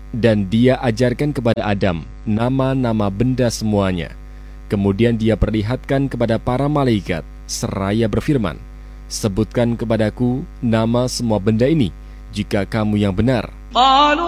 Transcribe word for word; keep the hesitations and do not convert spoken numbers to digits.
Dan dia ajarkan kepada Adam nama-nama benda semuanya. Kemudian dia perlihatkan kepada para malaikat seraya berfirman, "Sebutkan kepadaku nama semua benda ini, jika kamu yang benar." قالوا